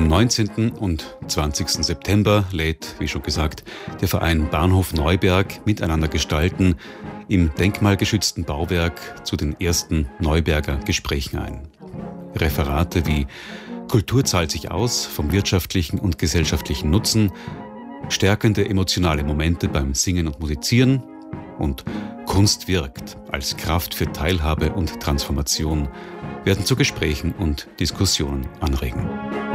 Am 19. und 20. September lädt, wie schon gesagt, der Verein Bahnhof Neuberg Miteinander gestalten im denkmalgeschützten Bauwerk zu den ersten Neuberger Gesprächen ein. Referate wie Kultur zahlt sich aus vom wirtschaftlichen und gesellschaftlichen Nutzen, stärkende emotionale Momente beim Singen und Musizieren und Kunst wirkt als Kraft für Teilhabe und Transformation werden zu Gesprächen und Diskussionen anregen.